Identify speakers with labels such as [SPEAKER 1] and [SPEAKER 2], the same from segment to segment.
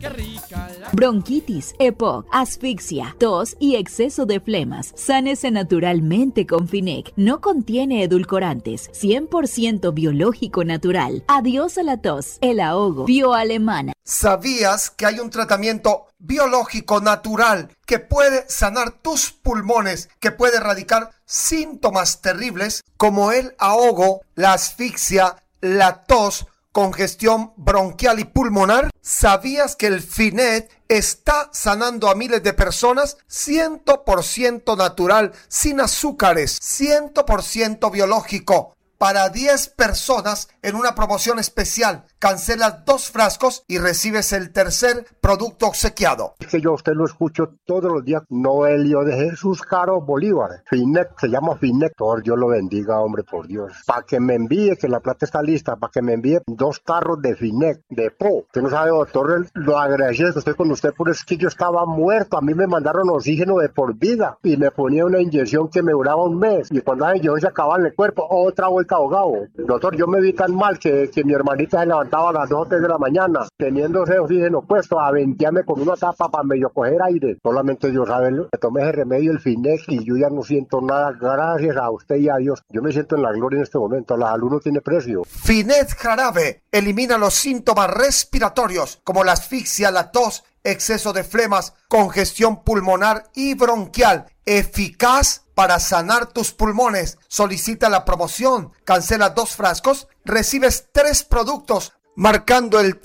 [SPEAKER 1] Bronquitis, EPOC, asfixia, tos y exceso de flemas. Sánese naturalmente con Finec. No contiene edulcorantes. 100% biológico natural. Adiós a la tos, el ahogo. Bioalemana.
[SPEAKER 2] ¿Sabías que hay un tratamiento biológico natural que puede sanar tus pulmones, que puede erradicar síntomas terribles como el ahogo, la asfixia, la tos, congestión bronquial y pulmonar? ¿Sabías que el Finet está sanando a miles de personas? 100% natural, sin azúcares, 100% biológico. Para 10 personas en una promoción especial. Cancelas 2 frascos y recibes el tercer producto obsequiado.
[SPEAKER 3] Es que yo a usted lo escucho todos los días. Noelio de Jesús Caro Bolívar. Finet, se llama Finet. Dios lo bendiga, hombre, por Dios. Para que me envíe, que la plata está lista, para que me envíe 2 tarros de Finet, de Po. Usted no sabe, doctor, lo agradecido que estoy con usted, por es que yo estaba muerto. A mí me mandaron oxígeno de por vida y me ponía una inyección que me duraba un mes. Y cuando la inyección se acababa en el cuerpo, otra vuelta ahogado. Doctor, yo me vi tan mal que mi hermanita se levantaba a las 2 o 3 de la mañana, teniendo ese oxígeno puesto, a ventearme con una tapa para medio coger aire. Solamente Dios sabe, me tomé ese remedio, el Finex, y yo ya no siento nada, gracias a usted y a Dios. Yo me siento en la gloria en este momento, la salud no tiene precio.
[SPEAKER 2] Finet jarabe elimina los síntomas respiratorios como la asfixia, la tos, exceso de flemas, congestión pulmonar y bronquial. Eficaz para sanar tus pulmones. Solicita la promoción. Cancela 2 frascos. Recibes 3 productos marcando el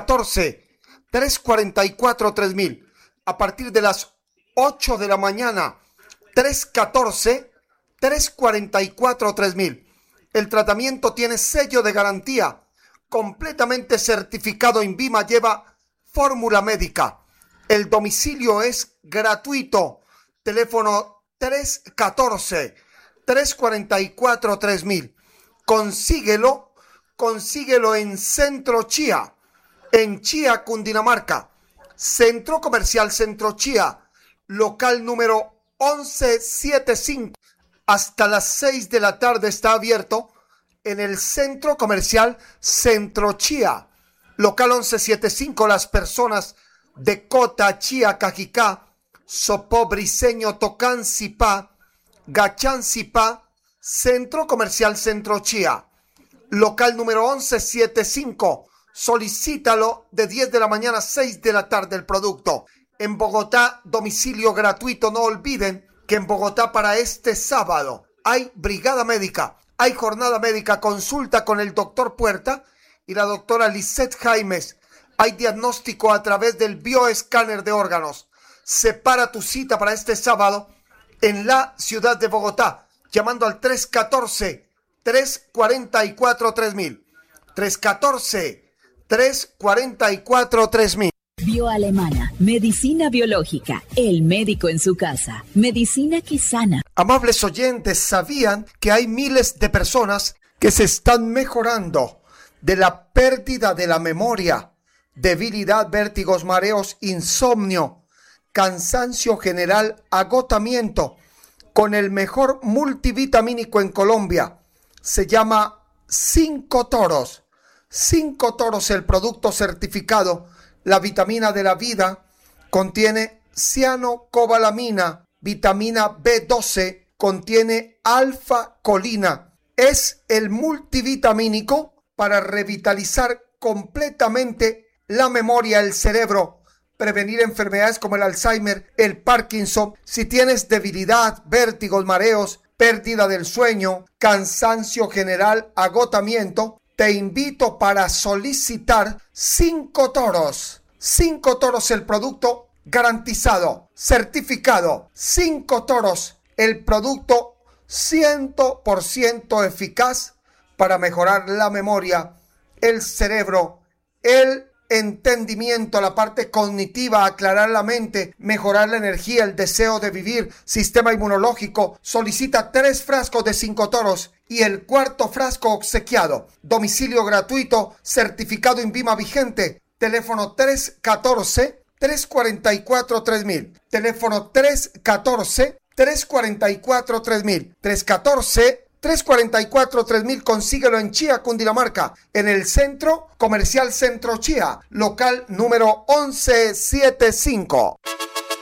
[SPEAKER 2] 314-344-3000. A partir de las 8 de la mañana. 314-344-3000. El tratamiento tiene sello de garantía. Completamente certificado INVIMA. Lleva fórmula médica. El domicilio es gratuito. Teléfono 314-344-3000. Consíguelo en Centro Chía, en Chía, Cundinamarca. Centro Comercial Centro Chía, local número 1175. Hasta las 6 de la tarde está abierto en el Centro Comercial Centro Chía, local 1175. Las personas de Cota, Chía, Cajicá, Sopó, Briceño, Tocán, Zipá, Gachán, Zipá, Centro Comercial Centro Chía, local número 1175. Solicítalo de 10 de la mañana a 6 de la tarde el producto. En Bogotá, domicilio gratuito. No olviden que en Bogotá para este sábado hay brigada médica, hay jornada médica, consulta con el doctor Puerta y la doctora Lisette Jaimes. Hay diagnóstico a través del bioescáner de órganos. Separa tu cita para este sábado en la ciudad de Bogotá, llamando al 314-344-3000. 314-344-3000.
[SPEAKER 1] Bioalemana, medicina biológica, el médico en su casa, medicina que sana.
[SPEAKER 2] Amables oyentes, ¿sabían que hay miles de personas que se están mejorando de la pérdida de la memoria, debilidad, vértigos, mareos, insomnio, cansancio general, agotamiento, con el mejor multivitamínico en Colombia? Se llama 5 Toros. 5 Toros, el producto certificado. La vitamina de la vida contiene cianocobalamina, vitamina B12, contiene alfa-colina. Es el multivitamínico para revitalizar completamente la memoria, el cerebro, prevenir enfermedades como el Alzheimer, el Parkinson. Si tienes debilidad, vértigos, mareos, pérdida del sueño, cansancio general, agotamiento, te invito para solicitar 5 Toros. 5 Toros, el producto garantizado, certificado. 5 Toros, el producto 100% eficaz para mejorar la memoria, el cerebro, el entendimiento, la parte cognitiva, aclarar la mente, mejorar la energía, el deseo de vivir, sistema inmunológico. Solicita 3 frascos de 5 Toros y el 4º frasco obsequiado. Domicilio gratuito, certificado INVIMA vigente. Teléfono 314-344-3000. Teléfono 314-344-3000. 314 344-3000, consíguelo en Chía, Cundinamarca, en el Centro Comercial Centro Chía, local número 1175.